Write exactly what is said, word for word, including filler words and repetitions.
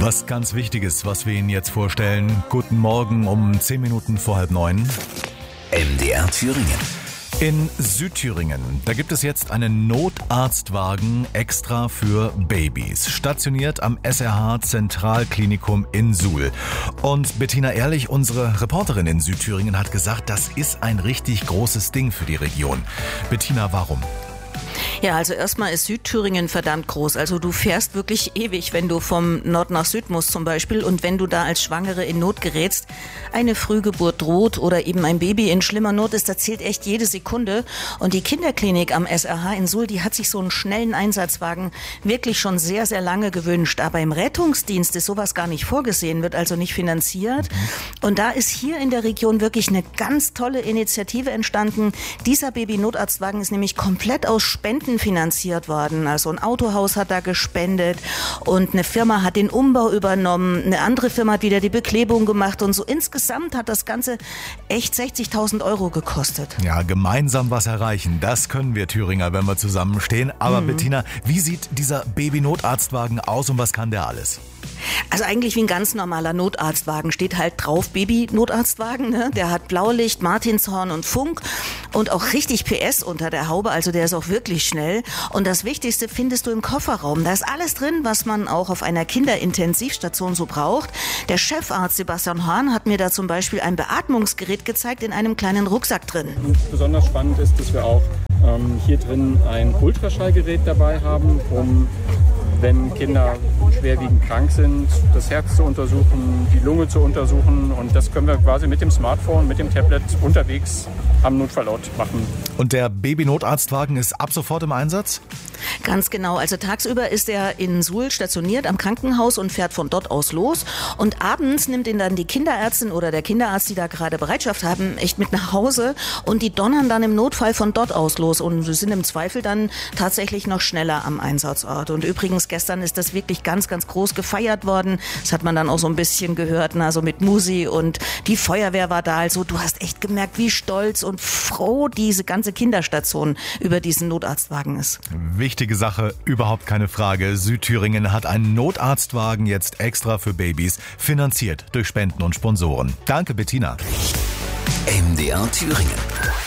Was ganz Wichtiges, was wir Ihnen jetzt vorstellen. Guten Morgen um zehn Minuten vor halb neun. M D R Thüringen. In Südthüringen, da gibt es jetzt einen Notarztwagen extra für Babys, stationiert am S R H Zentralklinikum in Suhl. Und Bettina Ehrlich, unsere Reporterin in Südthüringen, hat gesagt, das ist ein richtig großes Ding für die Region. Bettina, warum? Ja, also erstmal ist Südthüringen verdammt groß. Also du fährst wirklich ewig, wenn du vom Nord nach Süd musst zum Beispiel. Und wenn du da als Schwangere in Not gerätst, eine Frühgeburt droht oder eben ein Baby in schlimmer Not ist, da zählt echt jede Sekunde. Und die Kinderklinik am S R H in Suhl, die hat sich so einen schnellen Einsatzwagen wirklich schon sehr, sehr lange gewünscht. Aber im Rettungsdienst ist sowas gar nicht vorgesehen, wird also nicht finanziert. Und da ist hier in der Region wirklich eine ganz tolle Initiative entstanden. Dieser Baby-Notarztwagen ist nämlich komplett aus Spenden finanziert worden. Also ein Autohaus hat da gespendet und eine Firma hat den Umbau übernommen, eine andere Firma hat wieder die Beklebung gemacht und so insgesamt hat das Ganze echt sechzigtausend Euro gekostet. Ja, gemeinsam was erreichen, das können wir Thüringer, wenn wir zusammenstehen. Aber mhm. Bettina, wie sieht dieser Baby-Notarztwagen aus und was kann der alles? Also eigentlich wie ein ganz normaler Notarztwagen, steht halt drauf Baby-Notarztwagen, ne? Der hat Blaulicht, Martinshorn und Funk und auch richtig P S unter der Haube, also der ist auch wirklich schnell. Und das Wichtigste findest du im Kofferraum. Da ist alles drin, was man auch auf einer Kinderintensivstation so braucht. Der Chefarzt Sebastian Hahn hat mir da zum Beispiel ein Beatmungsgerät gezeigt in einem kleinen Rucksack drin. Besonders spannend ist, dass wir auch ähm, hier drin ein Ultraschallgerät dabei haben, um, wenn Kinder schwerwiegend krank sind, das Herz zu untersuchen, die Lunge zu untersuchen. Und das können wir quasi mit dem Smartphone, mit dem Tablet unterwegs am Notfallort machen. Und der Baby-Notarztwagen ist ab sofort im Einsatz? Ganz genau. Also tagsüber ist er in Suhl stationiert am Krankenhaus und fährt von dort aus los. Und abends nimmt ihn dann die Kinderärztin oder der Kinderarzt, die da gerade Bereitschaft haben, echt mit nach Hause. Und die donnern dann im Notfall von dort aus los. Und sie sind im Zweifel dann tatsächlich noch schneller am Einsatzort. Und übrigens, gestern ist das wirklich ganz, ganz groß gefeiert worden. Das hat man dann auch so ein bisschen gehört, also mit Musi und die Feuerwehr war da. Also du hast echt gemerkt, wie stolz und froh diese ganze Kinderstation über diesen Notarztwagen ist. Wichtige Sache, überhaupt keine Frage. Südthüringen hat einen Notarztwagen jetzt extra für Babys, finanziert durch Spenden und Sponsoren. Danke, Bettina. M D R Thüringen.